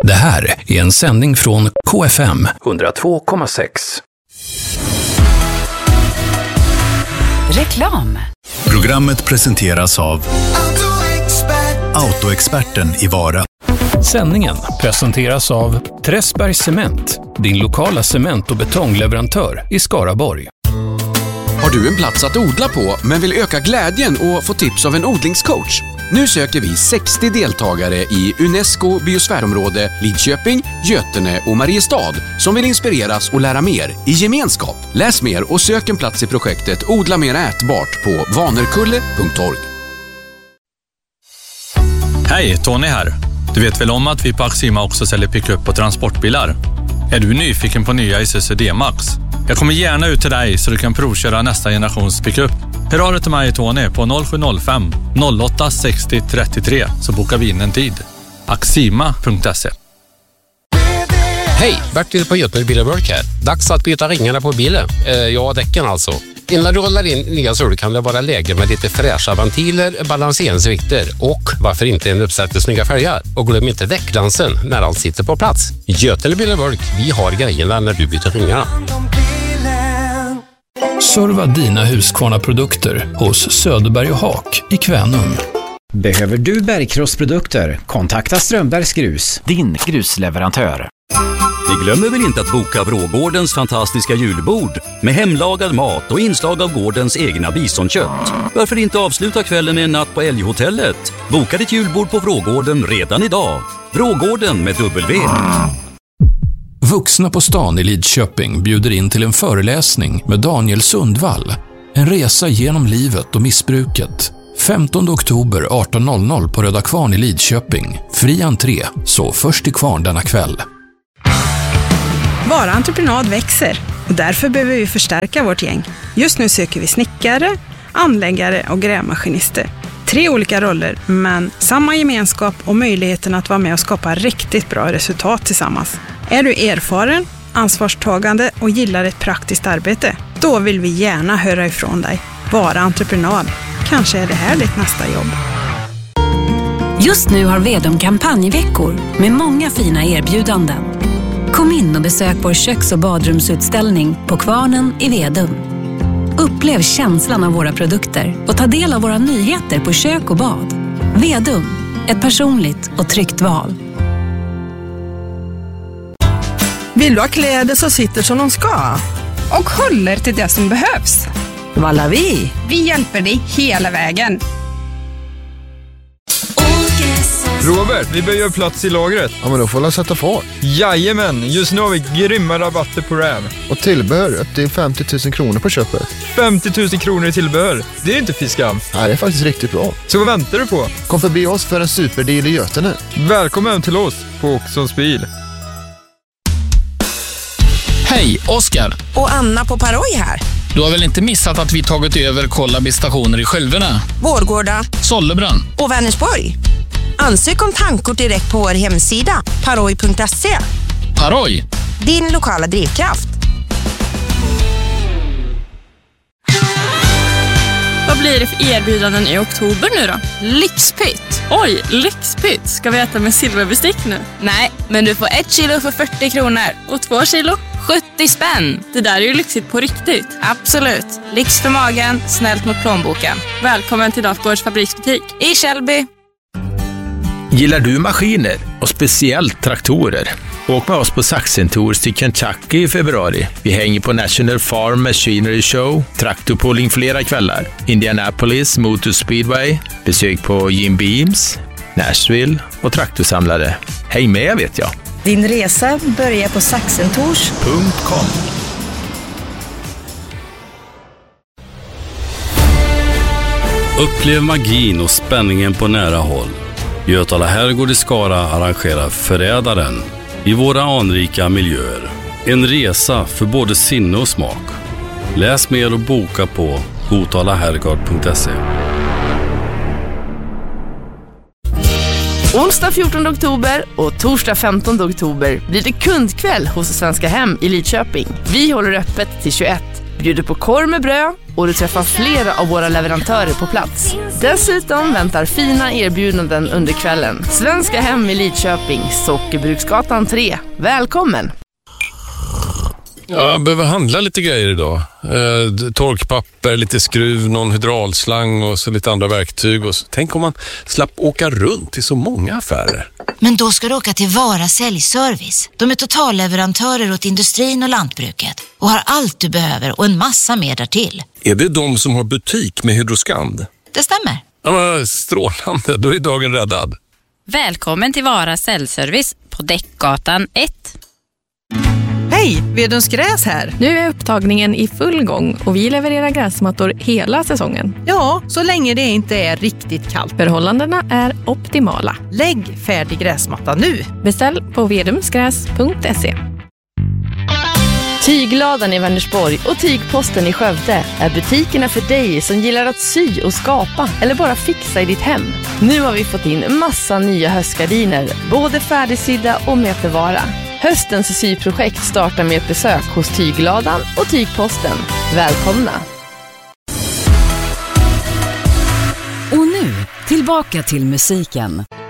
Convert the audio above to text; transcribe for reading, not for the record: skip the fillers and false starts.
Det här är en sändning från KFM 102,6. Reklam. Programmet presenteras av Autoexperten i Vara. Sändningen presenteras av Träsberg Cement, din lokala cement- och betongleverantör i Skaraborg. Har du en plats att odla på men vill öka glädjen och få tips av en odlingscoach? Nu söker vi 60 deltagare i UNESCO biosfärområde Lidköping, Götene och Mariestad som vill inspireras och lära mer i gemenskap. Läs mer och sök en plats i projektet Odla mer ätbart på vanerkulle.org. Hej, Tony här. Du vet väl om att vi på Axima också säljer pick-up och transportbilar? Är du nyfiken på nya Isuzu D-Max? Jag kommer gärna ut till dig så du kan provköra nästa generations pick-up. Hör av dig till mig, Tony, på 0705 08 60 33 så bokar vi in en tid. Axima.se. Hej, Bertil på Götene Billerburk här. Dags att byta ringarna på bilen. Däcken alltså. Innan du rullar in nya så kan det vara läge med lite fräscha ventiler, balanseringsvikter och varför inte en uppsättning snygga fälgar. Och glöm inte däckglansen när allt sitter på plats. Götene Billerburk, vi har grejerna när du byter ringarna. Serva dina Husqvarna-produkter hos Söderberg och Haak i Kvänum. Behöver du bergkrossprodukter? Kontakta Strömbergs Grus, din grusleverantör. Vi glömmer väl inte att boka Vrågårdens fantastiska julbord med hemlagad mat och inslag av gårdens egna bisonkött. Varför inte avsluta kvällen med en natt på Älghotellet? Boka ditt julbord på Vrågården redan idag. Vrågården med W. Vuxna på stan i Lidköping bjuder in till en föreläsning med Daniel Sundvall. En resa genom livet och missbruket. 15 oktober 18.00 på Röda Kvarn i Lidköping. Fri entré, så först i kvarn denna kväll. Vara entreprenad växer och därför behöver vi förstärka vårt gäng. Just nu söker vi snickare, anläggare och grävmaskinister. 3 olika roller, men samma gemenskap och möjligheten att vara med och skapa riktigt bra resultat tillsammans. Är du erfaren, ansvarstagande och gillar ett praktiskt arbete? Då vill vi gärna höra ifrån dig. Vara entreprenad. Kanske är det här ditt nästa jobb. Just nu har Vedum kampanjveckor med många fina erbjudanden. Kom in och besök vår köks- och badrumsutställning på Kvarnen i Vedum. Upplev känslan av våra produkter och ta del av våra nyheter på kök och bad. Vedum, ett personligt och tryggt val. Vill du ha kläder som sitter som de ska? Och håller till det som behövs. Valavi. Vi hjälper dig hela vägen. Robert, vi behöver plats i lagret. Ja, men då får jag sätta fart. Jajamän, just nu har vi grymma rabatter på RAM. Och tillbehör upp till 50 000 kronor på köpet. 50 000 kronor i tillbehör, det är inte fiskam. Nej, det är faktiskt riktigt bra. Så vad väntar du på? Kom förbi oss för en superdeal i Götene. Välkommen till oss på Oxons bil. Hej, Oskar. Och Anna på Paroj här. Du har väl inte missat att vi tagit över Kollabi-stationer i Skölvena, Vårgårda, Sollebrunn och Vänersborg. Ansök om tankkort direkt på vår hemsida paroj.se. Paroj, din lokala drivkraft. Vad blir det för erbjudanden i oktober nu då? Lyxpytt. Oj, lyxpytt. Ska vi äta med silverbestick nu? Nej, men du får 1 kilo för 40 kronor. Och 2 kilo? 70 spänn. Det där är ju lyxigt på riktigt. Absolut. Lyx för magen, snällt mot plånboken. Välkommen till Dafgårds fabriksbutik i Källby. Gillar du maskiner och speciellt traktorer? Åk med oss på Saxon Tours till Kentucky i februari. Vi hänger på National Farm Machinery Show, traktorpooling flera kvällar, Indianapolis Motor Speedway, besök på Jim Beams, Nashville och traktorsamlare. Häng med, vet jag. Din resa börjar på saxontours.com. Upplev magin och spänningen på nära håll. Götala Herrgård i Skara arrangerar Förrädaren i våra anrika miljöer. En resa för både sinne och smak. Läs mer och boka på hotalaherrgård.se. Onsdag 14 oktober och torsdag 15 oktober blir det kundkväll hos Svenska Hem i Lidköping. Vi håller öppet till 21. bjuder på korv med bröd och du träffar flera av våra leverantörer på plats. Dessutom väntar fina erbjudanden under kvällen. Svenska Hem i Lidköping, Sockerbruksgatan 3. Välkommen! Jag behöver handla lite grejer idag. Torkpapper, lite skruv, någon hydraulslang och så lite andra verktyg. Och så. Tänk om man slapp åka runt till så många affärer. Men då ska du åka till Vara Säljservice. De är totalleverantörer åt industrin och lantbruket och har allt du behöver och en massa mer därtill. Är det de som har butik med Hydroskand? Det stämmer. Ja, men strålande, då är dagen räddad. Välkommen till Vara Säljservice på Däckgatan 1. Hej, Vedums Gräs här. Nu är upptagningen i full gång och vi levererar gräsmattor hela säsongen. Ja, så länge det inte är riktigt kallt. Förhållandena är optimala. Lägg färdig gräsmatta nu. Beställ på vedumsgräs.se. Tygladan i Vänersborg och Tygposten i Skövde är butikerna för dig som gillar att sy och skapa eller bara fixa i ditt hem. Nu har vi fått in massa nya höstgardiner, både färdigsydda och med förvara. Höstens syprojekt startar med ett besök hos Tygladan och Tygposten. Välkomna! Och nu, tillbaka till musiken.